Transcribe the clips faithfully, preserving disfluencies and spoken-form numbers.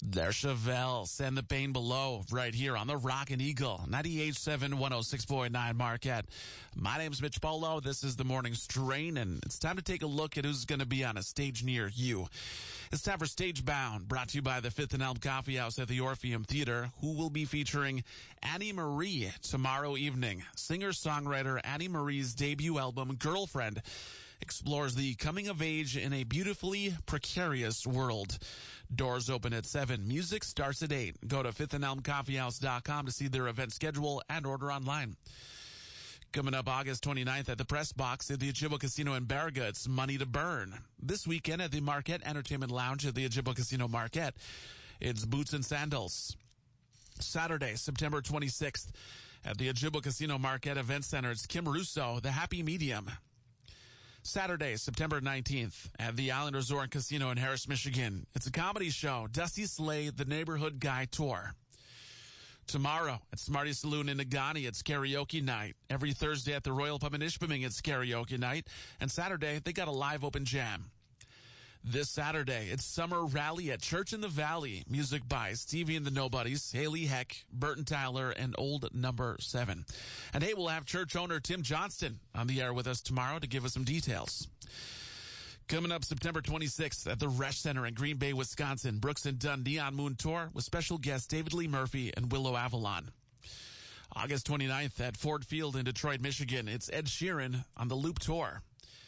There's Chevelle, Send the Pain Below, right here on the Rockin' Eagle, ninety-eight point seven, one oh six point nine Marquette. My name's Mitch Polo. This is the Morning Strain, and it's time to take a look at who's going to be on a stage near you. It's time for Stage Bound, brought to you by the Fifth and Elm Coffee House at the Orpheum Theater, who will be featuring Annie Marie tomorrow evening. Singer-songwriter Annie Marie's debut album, Girlfriend, explores the coming of age in a beautifully precarious world. Doors open at seven. Music starts at eight. Go to fifth and elm coffee house dot com to see their event schedule and order online. Coming up August twenty-ninth at the Press Box at the Ojibwa Casino in Baraga, it's Money to Burn. This weekend at the Marquette Entertainment Lounge at the Ojibwa Casino Marquette, it's Boots and Sandals. Saturday, September twenty-sixth at the Ojibwa Casino Marquette Event Center, it's Kim Russo, The Happy Medium. Saturday, September nineteenth, at the Island Resort and Casino in Harris, Michigan. It's a comedy show, Dusty Slade, The Neighborhood Guy Tour. Tomorrow, at Smarty Saloon in Nagani, it's karaoke night. Every Thursday at the Royal Pub in Ishpeming, it's karaoke night. And Saturday, they got a live open jam. This Saturday, it's Summer Rally at Church in the Valley. Music by Stevie and the Nobodies, Haley Heck, Burton Tyler, and Old Number seven. And hey, we'll have church owner Tim Johnston on the air with us tomorrow to give us some details. Coming up September twenty-sixth at the Resch Center in Green Bay, Wisconsin, Brooks and Dunn Neon Moon Tour with special guests David Lee Murphy and Willow Avalon. August twenty-ninth at Ford Field in Detroit, Michigan, it's Ed Sheeran on the Loop Tour.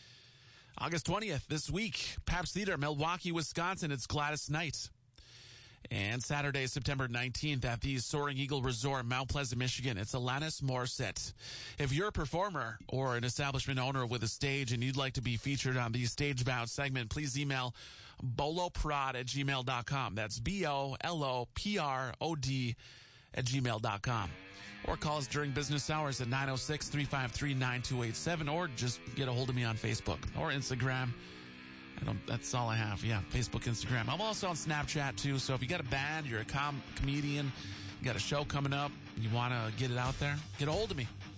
August twentieth, this week, Pabst Theater, Milwaukee, Wisconsin, it's Gladys Knight. And Saturday, September nineteenth, at the Soaring Eagle Resort, Mount Pleasant, Michigan, it's Alanis Morissette. If you're a performer or an establishment owner with a stage and you'd like to be featured on the Stage Bound segment, please email boloprod at gmail dot com. That's B O L O P R O D at gmail dot com. Or call us during business hours at nine oh six, three five three, nine two eight seven, or just get a hold of me on Facebook or Instagram. I don't, that's all I have. Yeah, Facebook, Instagram. I'm also on Snapchat, too, so if you got a band, you're a com- comedian, you got a show coming up, you want to get it out there, get a hold of me.